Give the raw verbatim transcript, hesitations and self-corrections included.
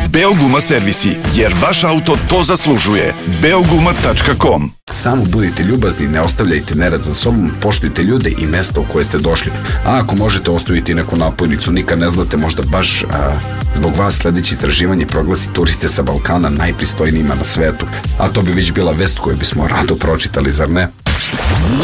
Beoguma servisi, jer vaš auto to zaslužuje. beoguma tačka com. Samo budite ljubazni, ne ostavljajte nerad za sobom, poštujte ljude i mesto u koje ste došli. A ako možete ostaviti neku napojnicu, nikad ne znate, možda baš a, zbog vas sledeće istraživanje proglasi turiste sa Balkana najpristojnijima na svetu. A to bi već bila vest koju bismo rado pročitali, zar ne?